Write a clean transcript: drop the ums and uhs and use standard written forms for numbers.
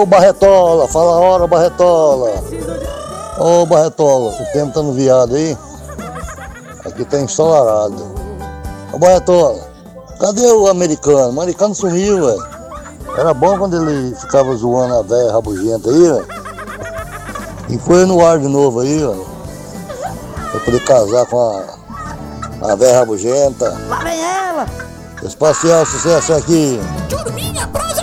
Barretola, fala a hora, Barretola. Ô Barretola, o tempo tá no viado aí. Aqui tá ensolarado. Ô Barretola, cadê o americano? O americano sumiu, velho. Era bom quando ele ficava zoando a velha rabugenta aí, velho. E foi no ar de novo aí, velho. Pra poder casar com a velha rabugenta. Lá vem ela! Espacial, sucesso aqui. Turminha, próxima!